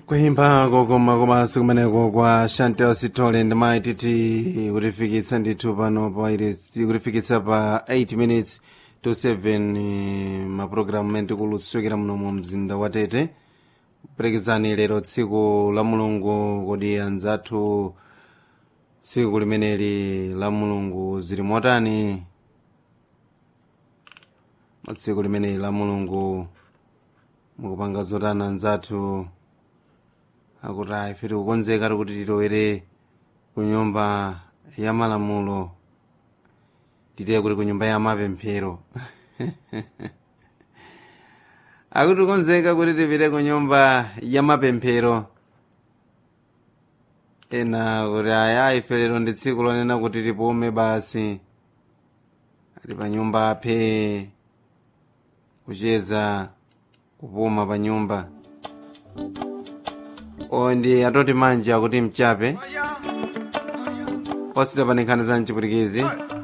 kuimba kokoma komanso kumeneko kwa Chantel Sithole ndimayi titi kutifikitsa ndithu pano kutifikitsa pa 8 minutes to 7 mapulogalamu mene tikulutsukira muno mu mzinda wa Tete. Kuperekezani lero tsiku la mulungu, kodi anzathu tsiku limeneli la mulungu zili motani? Tsiku limeneli la mulungu mukupanga zotani anzathu? Akuti ife tikukonzeka kuti tilowere ku nyumba ya malamulo, titiye kuti ku nyumba ya mapemphero. Akuti tikonzeka kuti tipite ku nyumba ya mapemphero. Ena kuti aya ife lero ndi tsiku lonena kuti tipume basi, ali pa nyumba aphe kucheza kupuma pa nyumba. Ndi atoti manja kuti mchape osita panekhani za mchipwitikizi